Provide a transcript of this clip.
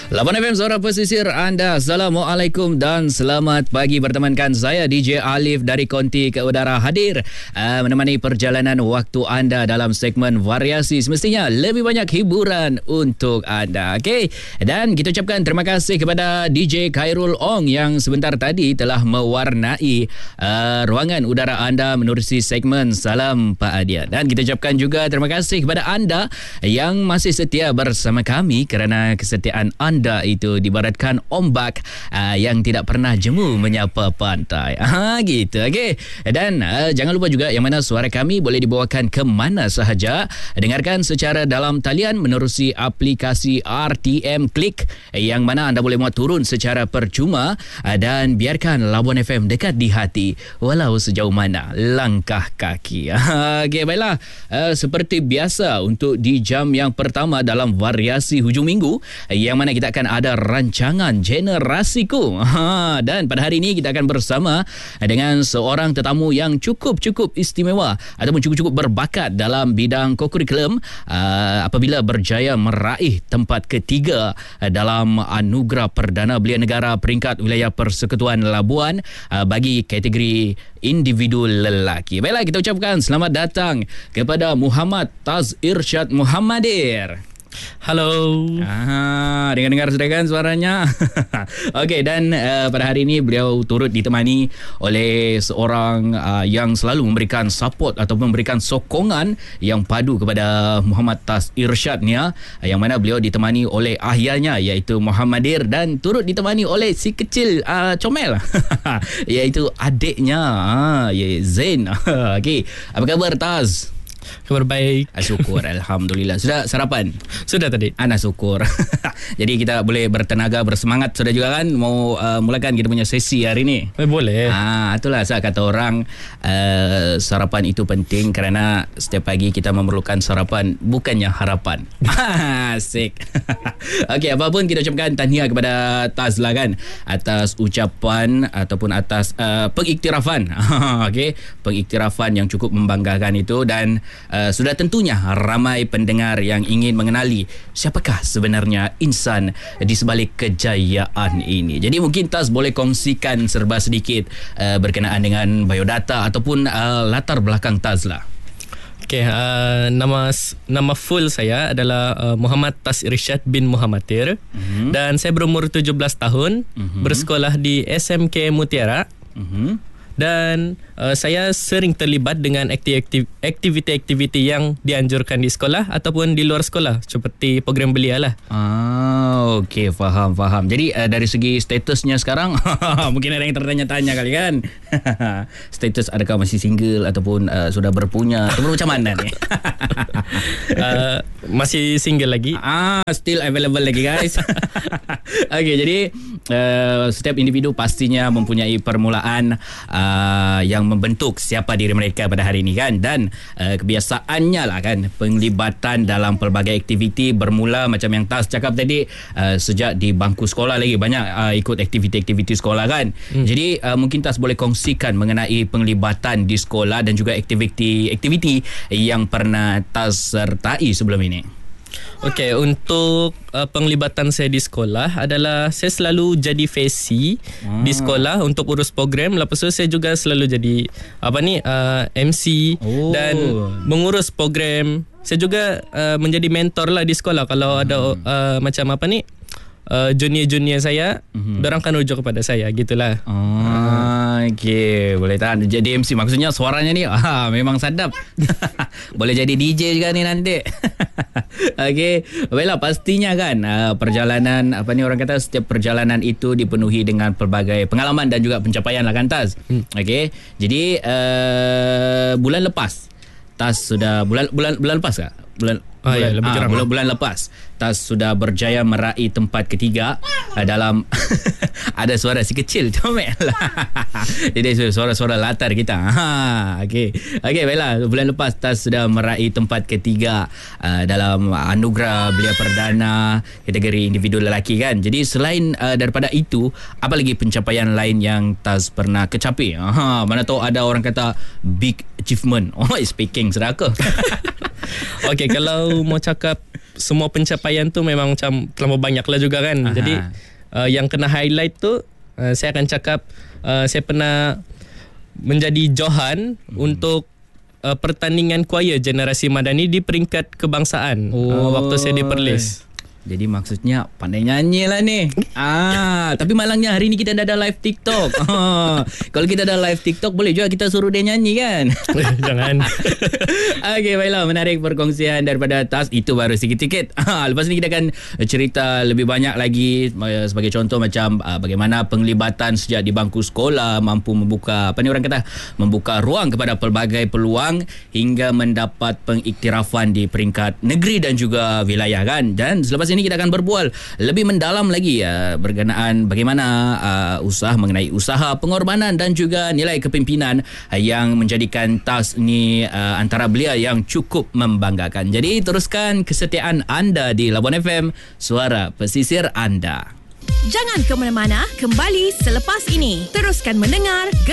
Labuan FM Suara Pesisir anda. Assalamualaikum dan selamat pagi. Bertemankan saya DJ Alif dari Konti ke Udara hadir menemani perjalanan waktu anda dalam segmen variasi. Semestinya lebih banyak hiburan untuk anda. Okey. Dan kita ucapkan terima kasih kepada DJ Khairul Ong yang sebentar tadi telah mewarnai ruangan udara anda menerusi segmen Salam Pak Adia. Dan kita ucapkan juga terima kasih kepada anda yang masih setia bersama kami kerana kesetiaan anda itu dibaratkan ombak yang tidak pernah jemu menyapa pantai. Gitu. Okey. Dan jangan lupa juga yang mana suara kami boleh dibawakan ke mana sahaja. Dengarkan secara dalam talian menerusi aplikasi RTM Click yang mana anda boleh muat turun secara percuma dan biarkan Labuan FM dekat di hati walau sejauh mana langkah kaki. Okey, baiklah. Seperti biasa untuk di jam yang pertama dalam variasi hujung minggu yang mana kita akan ada rancangan Generasiku. Dan pada hari ini kita akan bersama dengan seorang tetamu yang cukup istimewa ataupun cukup berbakat dalam bidang kokurikulum apabila berjaya meraih tempat ketiga dalam Anugerah Perdana Belia Negara peringkat wilayah Persekutuan Labuan bagi kategori individu lelaki. Baiklah, kita ucapkan selamat datang kepada Muhammad Taz Irsyad Muhammadir. Halo. Dengar sudah kan suaranya? Okey, dan pada hari ini beliau turut ditemani oleh seorang yang selalu memberikan support atau memberikan sokongan yang padu kepada Muhammad Taz Irsyad ni, yang mana beliau ditemani oleh ayahnya iaitu Muhammadir dan turut ditemani oleh si kecil comel iaitu adiknya Zain. Okey, apa khabar Taz? Kabar baik. Syukur, alhamdulillah. Sudah sarapan? Sudah tadi. Ana syukur. Jadi kita boleh bertenaga, bersemangat sudah juga kan mau mulakan kita punya sesi hari ni. Boleh. Itulah saya kata orang sarapan itu penting kerana setiap pagi kita memerlukan sarapan bukannya harapan. Asik. Okey, apapun kita ucapkan tahniah kepada Taz lah kan atas ucapan ataupun atas pengiktirafan. Okey, pengiktirafan yang cukup membanggakan itu dan sudah tentunya ramai pendengar yang ingin mengenali siapakah sebenarnya insan di sebalik kejayaan ini. Jadi mungkin Taz boleh kongsikan serba sedikit berkenaan dengan biodata ataupun latar belakang Taz lah. Okay, nama full saya adalah Muhammad Taz Irsyad bin Muhammadir. Dan saya berumur 17 tahun, bersekolah di SMK Mutiara. Dan saya sering terlibat dengan aktiviti-aktiviti yang dianjurkan di sekolah ataupun di luar sekolah seperti program belia lah. Okey, faham. Jadi dari segi statusnya sekarang mungkin ada yang tertanya-tanya kali kan. Status adakah masih single ataupun sudah berpunya ataupun macam mana ni? Masih single lagi. Still available lagi guys. Okey, jadi setiap individu pastinya mempunyai permulaan yang membentuk siapa diri mereka pada hari ini kan, dan kebiasaannya lah kan penglibatan dalam pelbagai aktiviti bermula macam yang Taz cakap tadi sejak di bangku sekolah lagi banyak ikut aktiviti-aktiviti sekolah kan. Jadi mungkin Taz boleh kongsikan mengenai penglibatan di sekolah dan juga aktiviti-aktiviti yang pernah Taz sertai sebelum ini. Okey, untuk penglibatan saya di sekolah adalah saya selalu jadi VC di sekolah untuk urus program. Lepas tu saya juga selalu jadi MC dan mengurus program. Saya juga menjadi mentor lah di sekolah. Kalau ada junior-junior saya, dorang kan rujuk kepada saya, gitulah. Okey, boleh tahan jadi MC. Maksudnya suaranya ni memang sadap. Boleh jadi DJ juga ni nanti. Okey, baiklah, pastinya kan perjalanan orang kata setiap perjalanan itu dipenuhi dengan pelbagai pengalaman dan juga pencapaian lah kan Taz. Okey, jadi bulan lepas Taz sudah bulan lepas ke? Bulan lepas Taz sudah berjaya meraih tempat ketiga dalam ada suara si kecil comel lah. Jadi suara-suara latar kita. Okey, baiklah, bulan lepas Taz sudah meraih tempat ketiga dalam Anugerah Belia Perdana kategori individu lelaki kan. Jadi selain daripada itu, apa lagi pencapaian lain yang Taz pernah kecapi? Mana tahu ada orang kata big achievement. Speaking sedaka. Okey, kalau mau cakap semua pencapaian tu memang macam terlalu banyak lah juga kan. Jadi yang kena highlight tu saya akan cakap saya pernah menjadi Johan untuk pertandingan choir generasi Madani di peringkat kebangsaan waktu saya di Perlis. Jadi maksudnya pandai nyanyi lah ni. Tapi malangnya hari ni kita dah ada live TikTok. Kalau kita ada live TikTok, boleh juga kita suruh dia nyanyi kan? Jangan. Okey, baiklah, menarik perkongsian daripada Tas. Itu baru sikit-sikit. Lepas ni kita akan cerita lebih banyak lagi. Sebagai contoh macam bagaimana penglibatan sejak di bangku sekolah mampu membuka, membuka ruang kepada pelbagai peluang hingga mendapat pengiktirafan di peringkat negeri dan juga wilayah kan. Dan selepas ini kita akan berbual lebih mendalam lagi berkenaan bagaimana mengenai usaha pengorbanan dan juga nilai kepimpinan yang menjadikan Tas ni antara belia yang cukup membanggakan. Jadi teruskan kesetiaan anda di Labuan FM, suara pesisir anda. Jangan ke mana-mana, kembali selepas ini. Teruskan mendengar